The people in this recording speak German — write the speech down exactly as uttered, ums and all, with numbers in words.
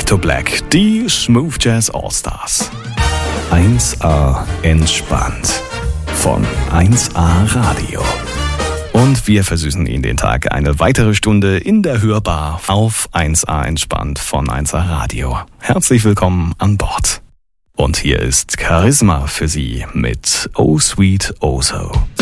Back to Black, die Smooth Jazz All-Stars. eins A entspannt von eins A Radio. Und wir versüßen Ihnen den Tag eine weitere Stunde in der Hörbar auf eins A entspannt von eins A Radio. Herzlich willkommen an Bord. Und hier ist Charisma für Sie mit Oh Sweet Oh So.